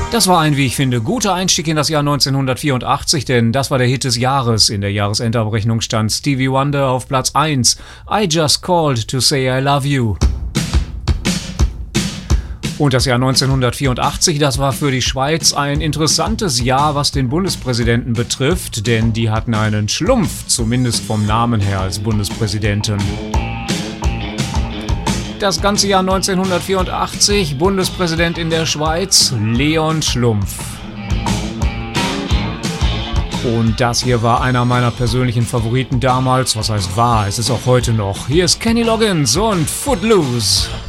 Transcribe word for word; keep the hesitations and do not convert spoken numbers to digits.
Das war ein, wie ich finde, guter Einstieg in das Jahr neunzehnhundertvierundachtzig, denn das war der Hit des Jahres. In der Jahresendabrechnung stand Stevie Wonder auf Platz eins. I Just Called to Say I Love You. Und das Jahr neunzehnhundertvierundachtzig, das war für die Schweiz ein interessantes Jahr, was den Bundespräsidenten betrifft, denn die hatten einen Schlumpf, zumindest vom Namen her, als Bundespräsidenten. Das ganze Jahr neunzehnhundertvierundachtzig, Bundespräsident in der Schweiz, Leon Schlumpf. Und das hier war einer meiner persönlichen Favoriten damals. Was heißt war, es ist auch heute noch. Hier ist Kenny Loggins und Footloose.